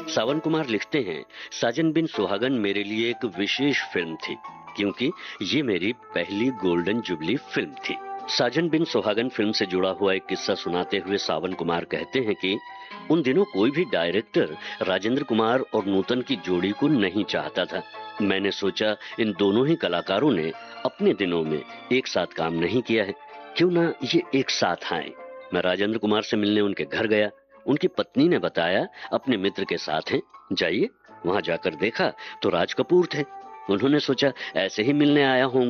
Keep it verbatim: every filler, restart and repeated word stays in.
सावन कुमार लिखते हैं, साजन बिन सुहागन मेरे लिए एक विशेष फिल्म थी, क्योंकि ये मेरी पहली गोल्डन जुबली फिल्म थी। साजन बिन सुहागन फिल्म से जुड़ा हुआ एक किस्सा सुनाते हुए सावन कुमार कहते हैं कि उन दिनों कोई भी डायरेक्टर राजेंद्र कुमार और नूतन की जोड़ी को नहीं चाहता था। मैंने सोचा इन दोनों ही कलाकारों ने अपने दिनों में एक साथ काम नहीं किया है, क्यों ना ये एक साथ आए। मैं राजेंद्र कुमार से मिलने उनके घर गया। उनकी पत्नी ने बताया अपने मित्र के साथ हैं, जाइए। वहां जाकर देखा तो राज कपूर थे। उन्होंने सोचा ऐसे ही मिलने आया हूं।